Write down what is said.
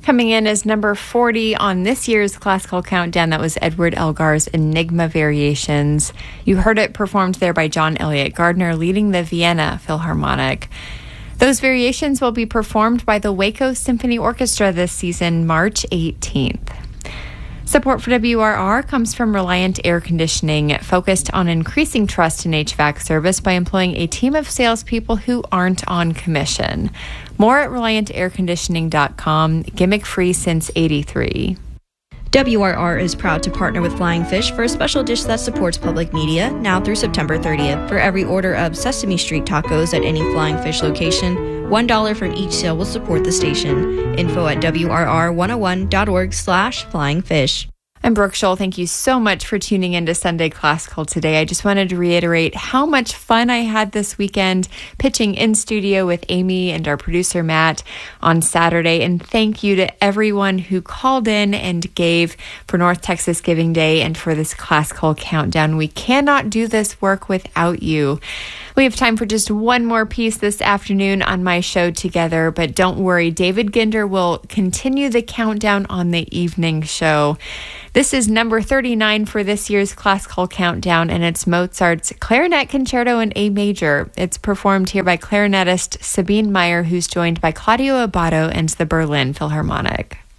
Coming in as number 40 on this year's classical countdown, that was Edward Elgar's Enigma Variations. You heard it performed there by John Elliott Gardner, leading the Vienna Philharmonic. Those variations will be performed by the Waco Symphony Orchestra this season, March 18th. Support for WRR comes from Reliant Air Conditioning, focused on increasing trust in HVAC service by employing a team of salespeople who aren't on commission. More at ReliantAirConditioning.com, gimmick-free since '83. WRR is proud to partner with Flying Fish for a special dish that supports public media now through September 30th. For every order of Sesame Street tacos at any Flying Fish location, $1 from each sale will support the station. Info at WRR101.org/flyingfish. I'm Brooke Scholl. Thank you so much for tuning in to Sunday Classical today. I just wanted to reiterate how much fun I had this weekend pitching in studio with Amy and our producer Matt on Saturday. And thank you to everyone who called in and gave for North Texas Giving Day and for this Classical Countdown. We cannot do this work without you. We have time for just one more piece this afternoon on my show together, but don't worry, David Ginder will continue the countdown on the evening show. This is number 39 for this year's Classical Countdown, and it's Mozart's Clarinet Concerto in A Major. It's performed here by clarinetist Sabine Meyer, who's joined by Claudio Abbado and the Berlin Philharmonic.